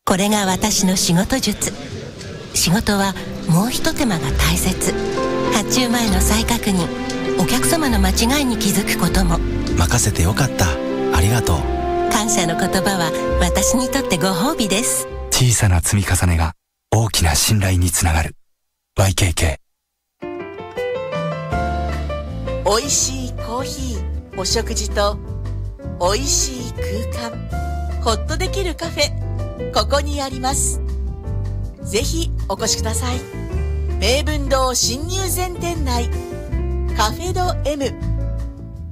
これが私の仕事術。仕事はもう一手間が大切。発注前の再確認、お客様の間違いに気づくことも。 任せてよかった、ありがとう。 感謝の言葉は私にとってご褒美です。 小さな積み重ねが大きな信頼につながる。 YKK。 おいしいコーヒー、お食事とおいしい空間、ほっとできるカフェ、ここにあります。ぜひお越しください。名文堂新入善店内、カフェド M。